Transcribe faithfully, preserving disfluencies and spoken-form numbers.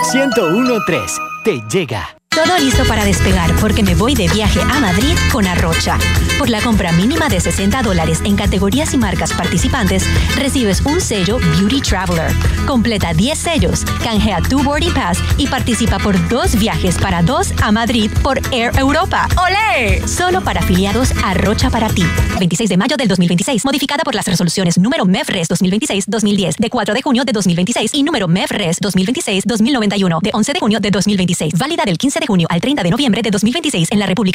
ciento uno punto tres te llega. Todo listo para despegar porque me voy de viaje a Madrid con Arrocha. Por la compra mínima de sesenta dólares en categorías y marcas participantes, recibes un sello Beauty Traveler. Completa diez sellos, canjea tu Boarding Pass y participa por dos viajes para dos a Madrid por Air Europa. ¡Olé! Solo para afiliados Arrocha para ti. veintiséis de mayo del dos mil veintiséis, modificada por las resoluciones número M E F R E S dos mil veintiséis dos mil diez de cuatro de junio de dos mil veintiséis y número M E F R E S dos mil veintiséis dos mil noventa y uno de once de junio de dos mil veintiséis. Válida del quince de junio al treinta de noviembre de dos mil veintiséis en la República